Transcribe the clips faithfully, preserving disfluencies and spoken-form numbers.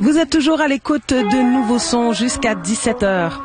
Vous êtes toujours à l'écoute de Nouveaux Sons jusqu'à dix-sept heures.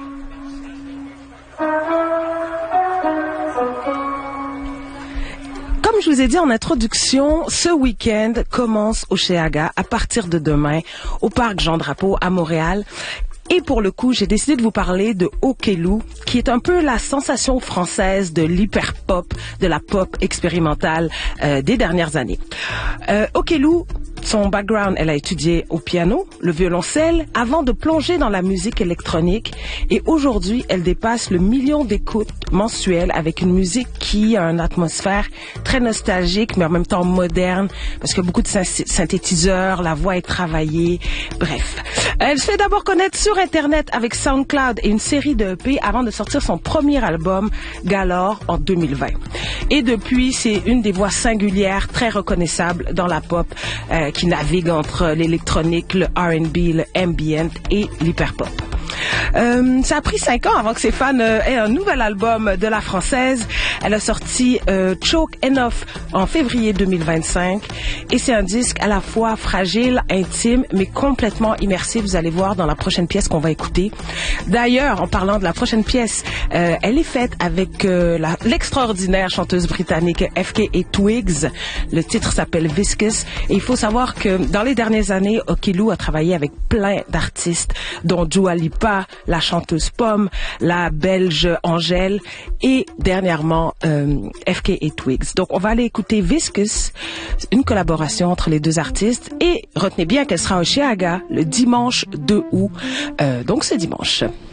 Comme je vous ai dit en introduction, ce week-end commence au Cheaga à partir de demain au Parc Jean-Drapeau à Montréal. Et pour le coup, j'ai décidé de vous parler de Okello, qui est un peu la sensation française de l'hyper-pop, de la pop expérimentale euh, des dernières années. Euh, Okello, son background, elle a étudié au piano, le violoncelle, avant de plonger dans la musique électronique. Et aujourd'hui, elle dépasse le million d'écoutes mensuelles avec une musique qui a une atmosphère très nostalgique, mais en même temps moderne, parce qu'il y a beaucoup de synthétiseurs, la voix est travaillée, bref. Elle se fait d'abord connaître sur Internet avec SoundCloud et une série de E P avant de sortir son premier album, Galore, en deux mille vingt. Et depuis, c'est une des voix singulières, très reconnaissables dans la pop, euh, qui navigue entre l'électronique, le R and B, le ambient et l'hyperpop. Euh, ça a pris cinq ans avant que ses fans euh, aient un nouvel album de la française. Elle a sorti euh, Choke Enough en février deux mille vingt-cinq et c'est un disque à la fois fragile, intime, mais complètement immersif. Vous allez voir dans la prochaine pièce qu'on va écouter. D'ailleurs, en parlant de la prochaine pièce, euh, elle est faite avec euh, la, l'extraordinaire chanteuse britannique F K A Twigs. Le titre s'appelle Viscous et il faut savoir que dans les dernières années, Okello a travaillé avec plein d'artistes, dont Dua Lipa, la chanteuse Pomme, la belge Angèle et dernièrement euh, F K A Twigs. Donc on va aller écouter Viscous, une collaboration entre les deux artistes et retenez bien qu'elle sera au Cheaga le dimanche deux août, euh, donc ce dimanche.